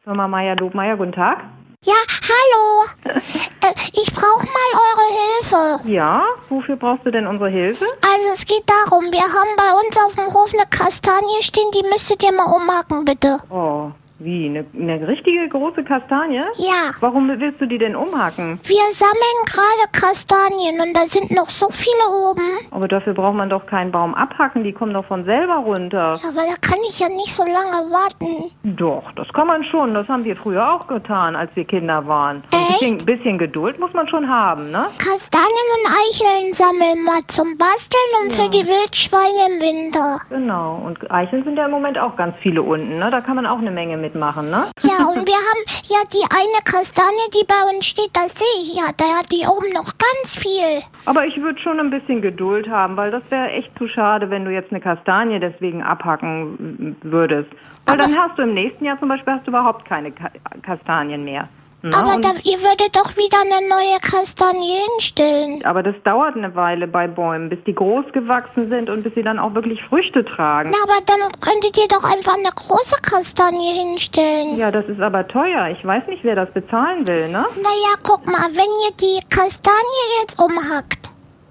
Firma Meyer-Dobmeier, guten Tag. Ja, hallo. Ich brauche mal eure Hilfe. Ja, wofür brauchst du denn unsere Hilfe? Also es geht darum, wir haben bei uns auf dem Hof eine Kastanie stehen, die müsstet ihr mal umhacken, bitte. Oh, wie? Eine richtige große Kastanie? Ja. Warum willst du die denn umhacken? Wir sammeln gerade Kastanien und da sind noch so viele oben. Aber dafür braucht man doch keinen Baum abhacken, die kommen doch von selber runter. Ja, aber da kann ich ja nicht so lange warten. Doch, das kann man schon. Das haben wir früher auch getan, als wir Kinder waren. Ein bisschen Geduld muss man schon haben, ne? Kastanien und Eicheln sammeln mal zum Basteln und für die Wildschweine im Winter. Genau. Und Eicheln sind ja im Moment auch ganz viele unten, ne? Da kann man auch eine Menge mitmachen, ne? Ja, und wir haben ja die eine Kastanie, die bei uns steht, das sehe ich ja. Da hat die oben noch ganz viel. Aber ich würde schon ein bisschen Geduld haben, weil das wäre echt zu schade, wenn du jetzt eine Kastanie deswegen abhacken würdest. Weil dann hast du im nächsten Jahr zum Beispiel überhaupt keine Kastanien mehr. Na, aber ihr würdet doch wieder eine neue Kastanie hinstellen. Aber das dauert eine Weile bei Bäumen, bis die groß gewachsen sind und bis sie dann auch wirklich Früchte tragen. Na, aber dann könntet ihr doch einfach eine große Kastanie hinstellen. Ja, das ist aber teuer. Ich weiß nicht, wer das bezahlen will, ne? Naja, guck mal, wenn ihr die Kastanie jetzt umhackt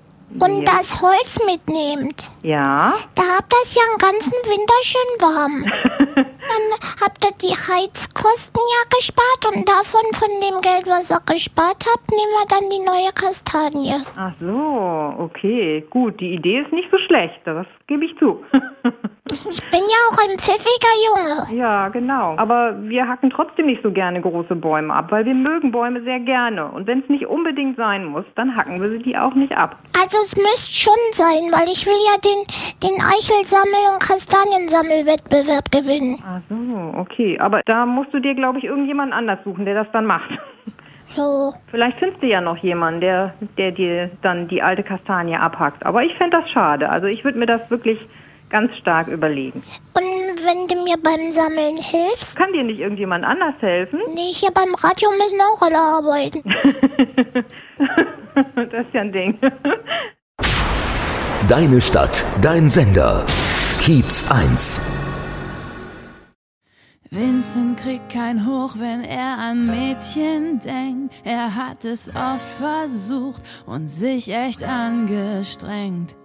und das Holz mitnehmt, ja, da habt ihr es ja den ganzen Winter schön warm. Dann habt ihr die Heizkosten ja gespart und davon, von dem Geld, was ihr gespart habt, nehmen wir dann die neue Kastanie. Ach so, okay, gut. Die Idee ist nicht so schlecht, das gebe ich zu. Ich bin ja auch ein pfiffiger Junge. Ja, genau. Aber wir hacken trotzdem nicht so gerne große Bäume ab, weil wir mögen Bäume sehr gerne. Und wenn es nicht unbedingt sein muss, dann hacken wir die auch nicht ab. Also es müsste schon sein, weil ich will ja den Eichelsammel- und Kastaniensammelwettbewerb gewinnen. Ach so, okay. Aber da musst du dir, glaube ich, irgendjemand anders suchen, der das dann macht. So. Vielleicht findest du ja noch jemanden, der dir dann die alte Kastanie abhackt. Aber ich fände das schade. Also ich würde mir das wirklich ganz stark überlegen. Und wenn du mir beim Sammeln hilfst? Kann dir nicht irgendjemand anders helfen? Nee, hier beim Radio müssen auch alle arbeiten. Das ist ja ein Ding. Deine Stadt, dein Sender. Kiez 1. Vincent kriegt kein Hoch, wenn er an Mädchen denkt. Er hat es oft versucht und sich echt angestrengt.